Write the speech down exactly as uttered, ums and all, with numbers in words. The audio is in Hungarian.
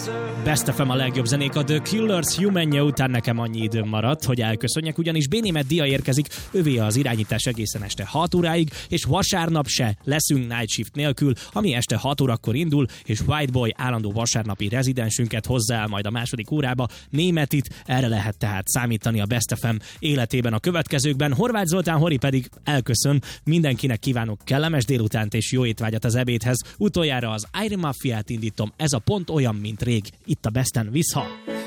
Best ef em a legjobb zenék, a The Killers Human-je után nekem annyi időm maradt, hogy elköszönjek, ugyanis Bénémet Dia érkezik, övé az irányítás egészen este hat óráig, és vasárnap se leszünk night shift nélkül, ami este hat órakor indul, és White Boy állandó vasárnapi rezidensünket hozzá el majd a második órába, Németit, erre lehet tehát számítani a Best ef em életében a következőkben. Horváth Zoltán Hori pedig elköszön, mindenkinek kívánok kellemes délutánt és jó étvágyat az ebédhez. Utoljára az Iron Mafiát indítom, ez a pont olyan, mint rég, itt a Besten, visszha!